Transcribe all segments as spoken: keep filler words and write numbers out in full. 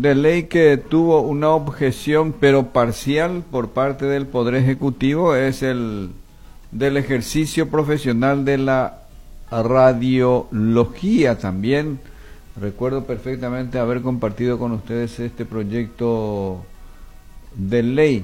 de ley que tuvo una objeción pero parcial por parte del Poder Ejecutivo es el del ejercicio profesional de la radiología. También recuerdo perfectamente haber compartido con ustedes este proyecto de ley.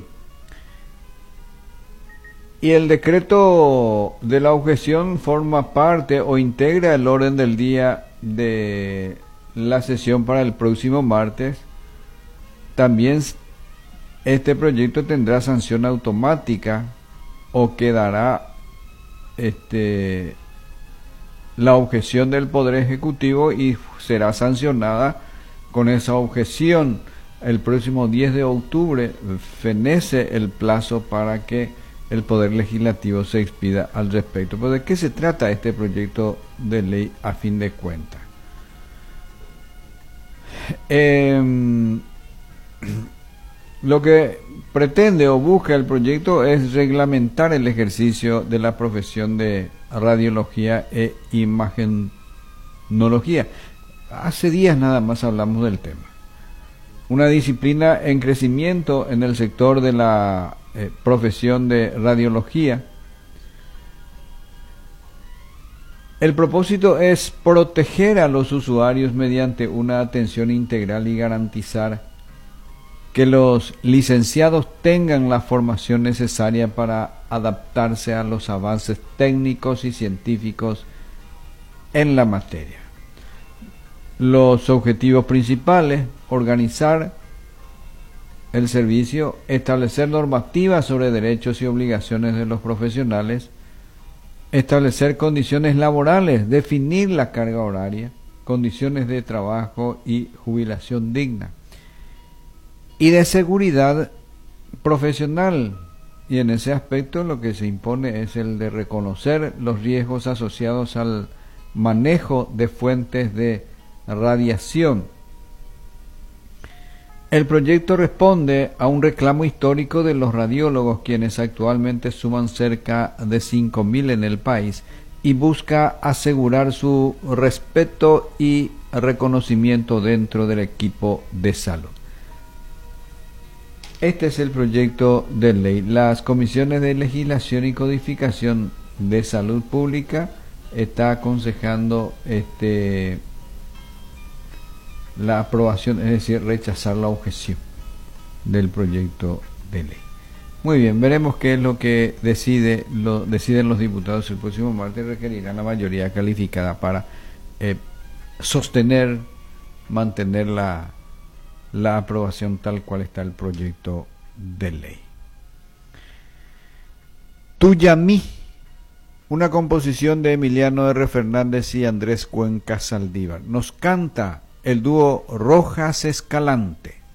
Y el decreto de la objeción forma parte o integra el orden del día de la sesión para el próximo martes. También este proyecto tendrá sanción automática o quedará este, la objeción del Poder Ejecutivo y será sancionada con esa objeción. El próximo diez de octubre fenece el plazo para que el Poder Legislativo se expida al respecto. ¿Pero de qué se trata este proyecto de ley a fin de cuentas? Eh, lo que pretende o busca el proyecto es reglamentar el ejercicio de la profesión de radiología e imagenología. Hace días nada más hablamos del tema. Una disciplina en crecimiento en el sector de la eh, profesión de radiología. El propósito es proteger a los usuarios mediante una atención integral y garantizar que los licenciados tengan la formación necesaria para adaptarse a los avances técnicos y científicos en la materia. Los objetivos principales: organizar el servicio, establecer normativas sobre derechos y obligaciones de los profesionales, establecer condiciones laborales, definir la carga horaria, condiciones de trabajo y jubilación digna, y de seguridad profesional. Y en ese aspecto lo que se impone es el de reconocer los riesgos asociados al manejo de fuentes de radiación. El proyecto responde a un reclamo histórico de los radiólogos, quienes actualmente suman cerca de cinco mil en el país, y busca asegurar su respeto y reconocimiento dentro del equipo de salud. Este es el proyecto de ley. Las comisiones de legislación y codificación de salud pública está aconsejando este la aprobación, es decir, rechazar la objeción del proyecto de ley. Muy bien, veremos qué es lo que decide lo deciden los diputados el próximo martes. Requerirán la mayoría calificada para eh, sostener, mantener la, la aprobación tal cual está el proyecto de ley. Tuyamí, una composición de Emiliano R. Fernández y Andrés Cuenca Saldívar. Nos canta el dúo Rojas Escalante.